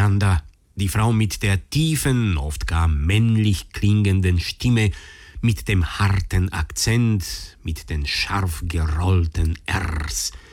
Miranda, die Frau mit der tiefen, oft gar männlich klingenden Stimme, mit dem harten Akzent, mit den scharf gerollten Rs,